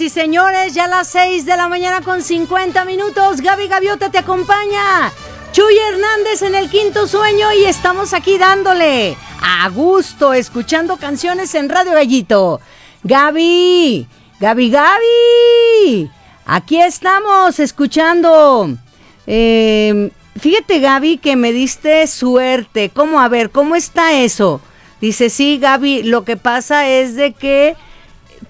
y señores, ya a las 6 de la mañana con 50 minutos. Gaby Gaviota te acompaña. Chuy Hernández en el quinto sueño y estamos aquí dándole a gusto, escuchando canciones en Radio Gallito. Gaby, aquí estamos escuchando. Fíjate, Gaby, que me diste suerte. ¿Cómo? A ver, ¿cómo está eso? Dice, sí, Gaby, lo que pasa es de que